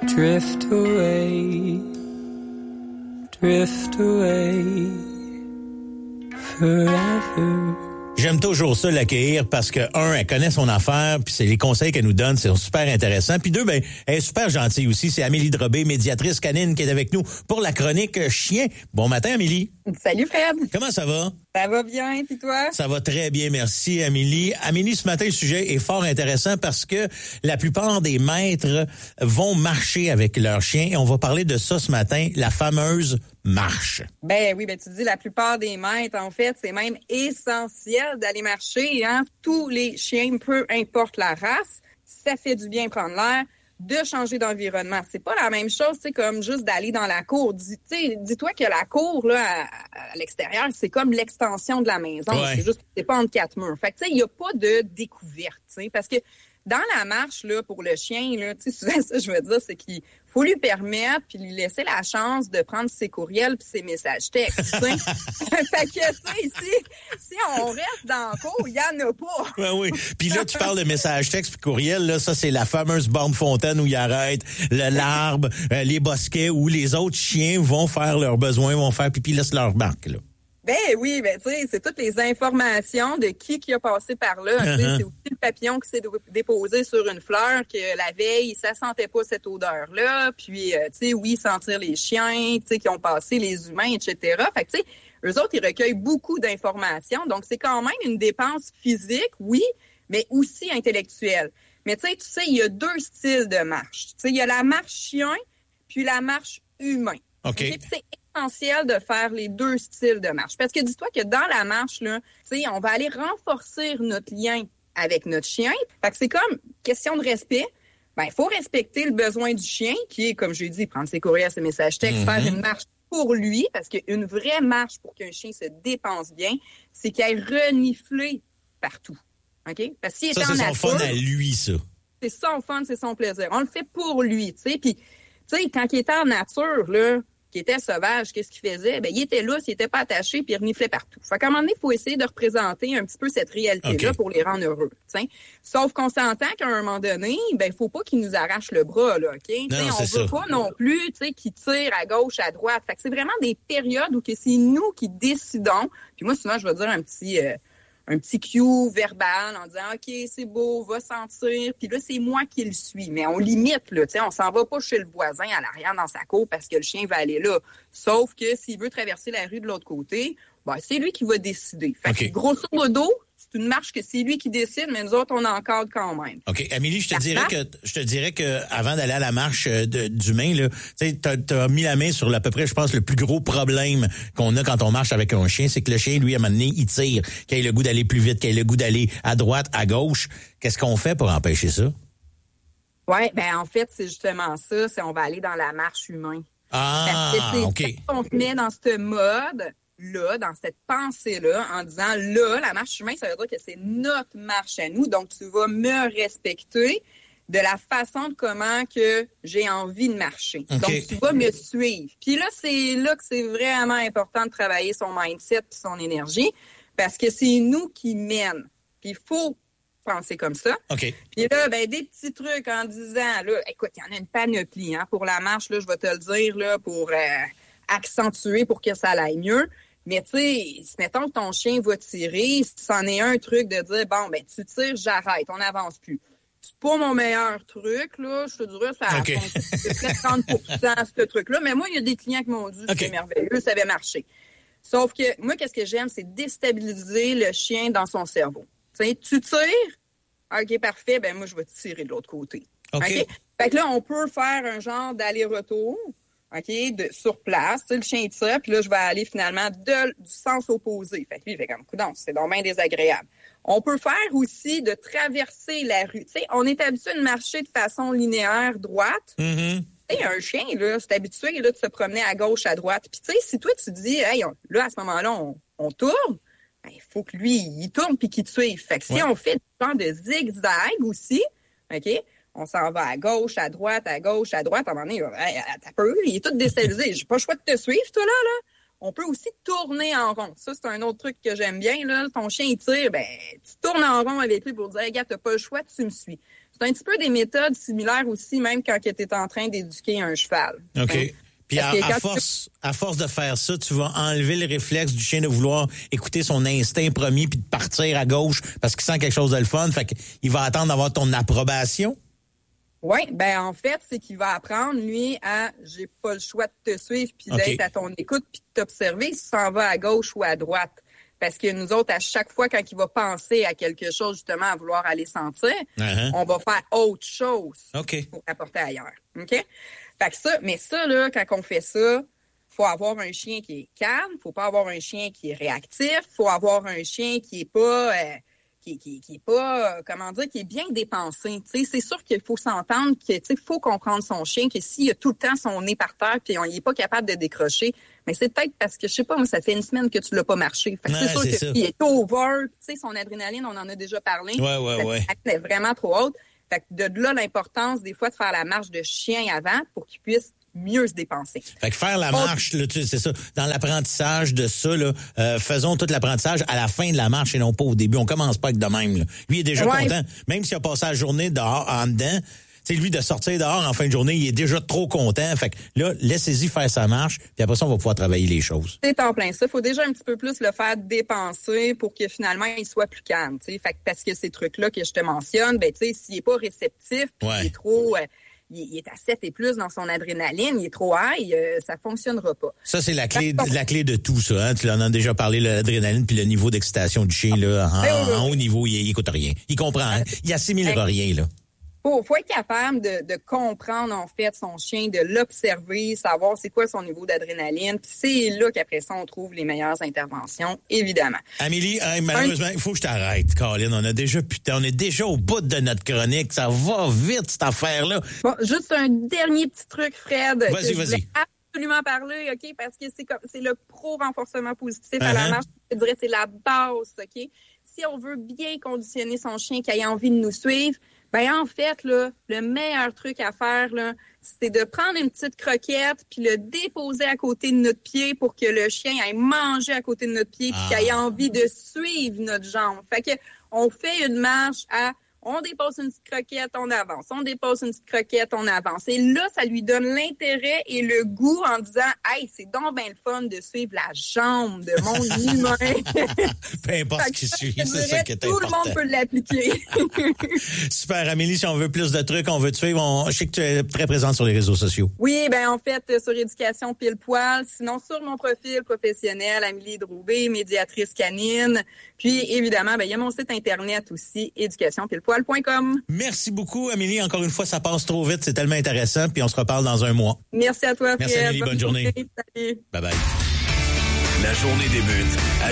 Drift away forever. J'aime toujours ça, l'accueillir, parce que, elle connaît son affaire, puis c'est les conseils qu'elle nous donne, c'est super intéressant. Puis deux, elle est super gentille aussi. C'est Amélie Drobé, médiatrice canine, qui est avec nous pour la chronique chien. Bon matin, Amélie. Salut, Fred. Comment ça va? Ça va bien, puis toi? Ça va très bien, merci, Amélie. Amélie, ce matin, le sujet est fort intéressant parce que la plupart des maîtres vont marcher avec leurs chiens et on va parler de ça ce matin, la fameuse marche. Ben oui, tu dis la plupart des maîtres, en fait, c'est même essentiel d'aller marcher, hein. Tous les chiens, peu importe la race, ça fait du bien prendre l'air, de changer d'environnement. C'est pas la même chose, c'est comme juste d'aller dans la cour. Dis-toi que la cour, là, à l'extérieur, c'est comme l'extension de la maison. Ouais. C'est juste que c'est pas entre quatre murs. Fait que, tu sais, il y a pas de découverte, tu sais, parce que dans la marche, là, pour le chien, là, tu sais, souvent, ça, je veux dire, c'est qu'il faut lui permettre puis lui laisser la chance de prendre ses courriels puis ses messages textes, tu sais. Fait que, tu sais, si on reste dans le cours, il y en a pas. Ben oui. Puis là, tu parles de messages textes puis courriels, là, ça, c'est la fameuse borne fontaine où ils arrêtent, l'arbre, les bosquets où les autres chiens vont faire leurs besoins, vont faire pipi, laissent leur marque, là. Ben oui, tu sais, c'est toutes les informations de qui a passé par là. Tu sais, c'est aussi le papillon qui s'est déposé sur une fleur que la veille, ça sentait pas cette odeur-là. Puis, tu sais, oui, sentir les chiens, tu sais, qui ont passé les humains, etc. Fait que, tu sais, eux autres, ils recueillent beaucoup d'informations. Donc, c'est quand même une dépense physique, oui, mais aussi intellectuelle. Mais tu sais, il y a deux styles de marche. Tu sais, il y a la marche chien, puis la marche humain. OK. Puis c'est essentiel de faire les deux styles de marche. Parce que dis-toi que dans la marche, là, tu sais, on va aller renforcer notre lien avec notre chien. Fait que c'est comme question de respect. Ben, il faut respecter le besoin du chien, qui est, comme je l'ai dit, prendre ses courriels, ses messages textes, faire une marche pour lui, parce qu'une vraie marche pour qu'un chien se dépense bien, c'est qu'il aille renifler partout. OK? Parce que s'il est en nature, c'est son fun à lui, ça. C'est son fun, c'est son plaisir. On le fait pour lui, tu sais. Puis, tu sais, quand il était en nature, là, qui était sauvage, qu'est-ce qu'il faisait? Ben, il était là, s'il était pas attaché, puis il reniflait partout. Fait qu'à un moment donné, il faut essayer de représenter un petit peu cette réalité-là pour les rendre heureux, t'sais. Sauf qu'on s'entend qu'à un moment donné, ben, faut pas qu'ils nous arrachent le bras, là, OK? Non, on veut pas non plus, tu sais, qu'ils tirent à gauche, à droite. Fait que c'est vraiment des périodes où que c'est nous qui décidons. Puis moi, souvent, je vais dire un petit cue verbal en disant « OK, c'est beau, va sentir. » Puis là, c'est moi qui le suis. Mais on limite, là. Tu sais, on s'en va pas chez le voisin à l'arrière dans sa cour parce que le chien va aller là. Sauf que s'il veut traverser la rue de l'autre côté, ben, c'est lui qui va décider. Fait que, grosso modo, c'est une marche que c'est lui qui décide, mais nous autres, on encadre quand même. OK. Amélie, je te dirais que avant d'aller à la marche d'humain, là, tu sais, t'as mis la main sur à peu près, je pense, le plus gros problème qu'on a quand on marche avec un chien, c'est que le chien, lui, à un moment donné, il tire, qu'il ait le goût d'aller plus vite, qu'il ait le goût d'aller à droite, à gauche. Qu'est-ce qu'on fait pour empêcher ça? Ouais, ben en fait, c'est justement ça, on va aller dans la marche humain. OK. On se met dans ce mode là, dans cette pensée-là, en disant là, la marche humaine, ça veut dire que c'est notre marche à nous, donc tu vas me respecter de la façon de comment que j'ai envie de marcher. Okay. Donc, tu vas me suivre. Puis là, c'est là que c'est vraiment important de travailler son mindset et son énergie, parce que c'est nous qui mènent. Puis il faut penser comme ça. OK. Puis là, ben des petits trucs en disant, là, écoute, il y en a une panoplie, hein, pour la marche, là, je vais te le dire, là, pour accentuer pour que ça aille mieux. Mais tu sais, mettons que ton chien va tirer, c'en est un truc de dire, bon, ben tu tires, j'arrête, on n'avance plus. C'est pas mon meilleur truc, là. Je te dirais, ça a peut-être 30% ce truc-là. Mais moi, il y a des clients qui m'ont dit, c'est merveilleux, ça avait marché. Sauf que moi, qu'est-ce que j'aime, c'est déstabiliser le chien dans son cerveau. Tu sais, tu tires, OK, parfait, ben moi, je vais tirer de l'autre côté. OK? Fait que là, on peut faire un genre d'aller-retour. OK, sur place, tu sais, le chien tire, puis là, je vais aller finalement du sens opposé. Fait que lui, il fait comme, coudonc, c'est donc bien désagréable. On peut faire aussi de traverser la rue. Tu sais, on est habitué de marcher de façon linéaire, droite. Mm-hmm. Tu sais, un chien, là, c'est habitué là, de se promener à gauche, à droite. Puis tu sais, si toi, tu dis, hey, là, à ce moment-là, on tourne, ben, il faut que lui, il tourne puis qu'il te suive. Fait que si on fait du genre de zigzag aussi, OK, on s'en va à gauche, à droite, à gauche, à droite. À un moment donné, t'as peur, il est tout déstabilisé. J'ai pas le choix de te suivre, toi, là. On peut aussi tourner en rond. Ça, c'est un autre truc que j'aime bien, là. Ton chien, il tire, ben, tu tournes en rond avec lui pour dire, hey, gars, t'as pas le choix, tu me suis. C'est un petit peu des méthodes similaires aussi, même quand tu es en train d'éduquer un cheval. OK. Hein? Puis à force de faire ça, tu vas enlever le réflexe du chien de vouloir écouter son instinct premier puis de partir à gauche parce qu'il sent quelque chose de le fun. Fait qu'il va attendre d'avoir ton approbation. Oui, ben en fait, c'est qu'il va apprendre, lui, à j'ai pas le choix de te suivre puis d'être à ton écoute puis de t'observer si tu s'en vas à gauche ou à droite. Parce que nous autres, à chaque fois, quand il va penser à quelque chose, justement, à vouloir aller sentir, on va faire autre chose pour apporter ailleurs. OK? Fait que ça, mais ça, là, quand on fait ça, faut avoir un chien qui est calme, faut pas avoir un chien qui est réactif, faut avoir un chien qui est pas... qui est pas, comment dire, qui est bien dépensé. Tu sais, c'est sûr qu'il faut s'entendre que, tu sais, faut comprendre son chien, que s'il a tout le temps son nez par terre puis il est pas capable de décrocher, mais c'est peut-être parce que, je sais pas, moi, ça fait une semaine que tu l'as pas marché. Fait que c'est sûr qu'il est over, tu sais, son adrénaline, on en a déjà parlé. Ouais. Elle est vraiment trop haute. Fait que de là, l'importance, des fois, de faire la marche de chien avant pour qu'il puisse mieux se dépenser. Fait que faire la marche, là, c'est ça. Dans l'apprentissage de ça, là, faisons tout l'apprentissage à la fin de la marche et non pas au début. On commence pas avec de même. Là. Lui il est déjà content. Même s'il a passé la journée dehors, en dedans, tu sais, lui, de sortir dehors en fin de journée, il est déjà trop content. Fait que là, laissez-y faire sa marche, puis après ça, on va pouvoir travailler les choses. C'est en plein ça. Il faut déjà un petit peu plus le faire dépenser pour que finalement, il soit plus calme. Fait que parce que ces trucs-là que je te mentionne, ben, tu sais, s'il est pas réceptif, puis il est trop... il est à 7 et plus dans son adrénaline, il est trop high, ça fonctionnera pas. Ça, c'est la clé de tout, ça. Hein? Tu en as déjà parlé, l'adrénaline puis le niveau d'excitation du chien, là, en haut niveau, il écoute rien. Il comprend, hein? Il assimilera rien, là. Faut être capable de comprendre, en fait, son chien, de l'observer, savoir c'est quoi son niveau d'adrénaline. Puis c'est là qu'après ça, on trouve les meilleures interventions, évidemment. Amélie, malheureusement, il faut que je t'arrête, Caroline. On est déjà au bout de notre chronique. Ça va vite, cette affaire-là. Bon, juste un dernier petit truc, Fred. Vas-y. Absolument parler, OK? Parce que c'est le pro-renforcement positif à la marche. Je dirais c'est la base, OK? Si on veut bien conditionner son chien qui ait envie de nous suivre, ben en fait, là, le meilleur truc à faire, là, c'est de prendre une petite croquette puis le déposer à côté de notre pied pour que le chien aille manger à côté de notre pied puis qu'il ait envie de suivre notre jambe. Fait que on fait une marche on dépose une petite croquette, on avance. On dépose une petite croquette, on avance. Et là, ça lui donne l'intérêt et le goût en disant « Hey, c'est donc bien le fun de suivre la jambe de mon humain. » Peu importe ce qui suit, c'est ça qui est important. Tout le monde peut l'appliquer. Super, Amélie, si on veut plus de trucs, on veut te suivre. Je sais que tu es très présente sur les réseaux sociaux. Oui, ben en fait, sur Éducation Pile Poil. Sinon, sur mon profil professionnel, Amélie Drouvé, médiatrice canine. Puis, évidemment, ben il y a mon site Internet aussi, éducationpilepoil.com. Merci beaucoup, Amélie. Encore une fois, ça passe trop vite. C'est tellement intéressant. Puis on se reparle dans un mois. Merci à toi, Fred. Merci, Amélie. Bonne journée. Salut. Bye-bye. La journée débute avec